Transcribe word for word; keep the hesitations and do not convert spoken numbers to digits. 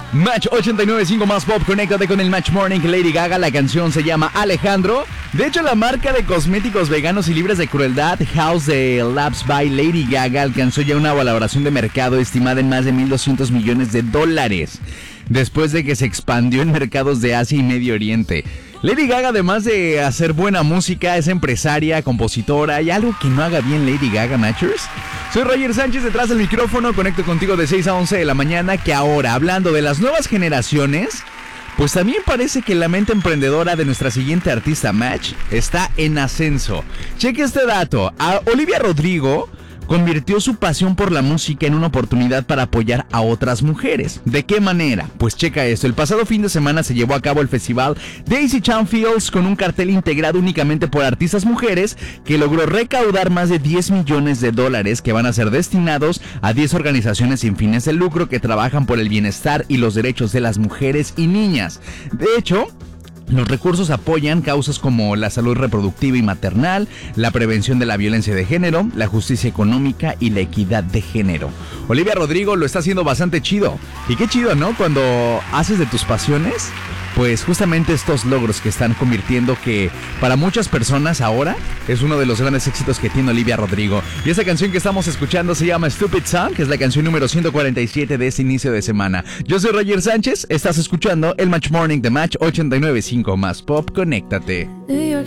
Match ochenta y nueve punto cinco más pop, conéctate con el Match Morning. Lady Gaga, la canción se llama Alejandro. De hecho, la marca de cosméticos veganos y libres de crueldad House de Labs by Lady Gaga alcanzó ya una valoración de mercado estimada en más de mil doscientos millones de dólares, después de que se expandió en mercados de Asia y Medio Oriente. Lady Gaga, además de hacer buena música, es empresaria, compositora. ¿Hay algo que no haga bien Lady Gaga, Matchers? Soy Roger Sánchez, detrás del micrófono. Conecto contigo de seis a once de la mañana. Que ahora, hablando de las nuevas generaciones, pues también parece que la mente emprendedora de nuestra siguiente artista, Match, está en ascenso. Cheque este dato. A Olivia Rodrigo convirtió su pasión por la música en una oportunidad para apoyar a otras mujeres. ¿De qué manera? Pues checa esto. El pasado fin de semana se llevó a cabo el festival Daisy Chan Fields con un cartel integrado únicamente por artistas mujeres que logró recaudar más de diez millones de dólares que van a ser destinados a diez organizaciones sin fines de lucro que trabajan por el bienestar y los derechos de las mujeres y niñas. De hecho, los recursos apoyan causas como la salud reproductiva y maternal, la prevención de la violencia de género, la justicia económica y la equidad de género. Olivia Rodrigo lo está haciendo bastante chido. Y qué chido, ¿no? Cuando haces de tus pasiones, pues justamente estos logros que están convirtiendo que para muchas personas ahora es uno de los grandes éxitos que tiene Olivia Rodrigo. Y esa canción que estamos escuchando se llama Stupid Song, que es la canción número ciento cuarenta y siete de este inicio de semana. Yo soy Roger Sánchez, estás escuchando el Match Morning de Match ochenta y nueve punto cinco más pop, conéctate. New York